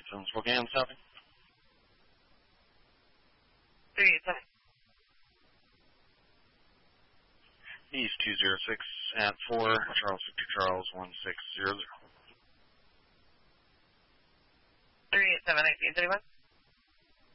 from Spokane, South. 387. East 206 at 4, Charles Victor Charles 1600. 387, 1931.